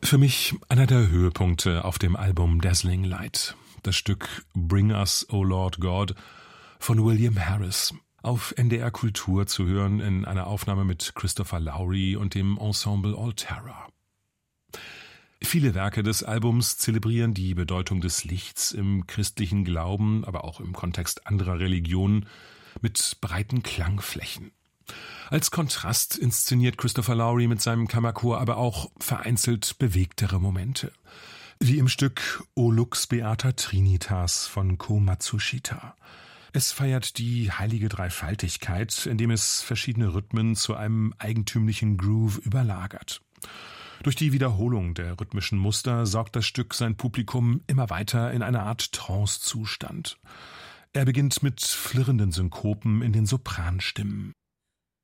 Für mich einer der Höhepunkte auf dem Album Dazzling Light. Das Stück Bring Us, O Lord God von William Harris. Auf NDR Kultur zu hören in einer Aufnahme mit Christopher Lowry und dem Ensemble Altera. Viele Werke des Albums zelebrieren die Bedeutung des Lichts im christlichen Glauben, aber auch im Kontext anderer Religionen mit breiten Klangflächen. Als Kontrast inszeniert Christopher Lowry mit seinem Kammerchor aber auch vereinzelt bewegtere Momente, wie im Stück O Lux Beata Trinitas von Ko Matsushita. Es feiert die heilige Dreifaltigkeit, indem es verschiedene Rhythmen zu einem eigentümlichen Groove überlagert. Durch die Wiederholung der rhythmischen Muster saugt das Stück sein Publikum immer weiter in eine Art Trance-Zustand. Er beginnt mit flirrenden Synkopen in den Sopranstimmen.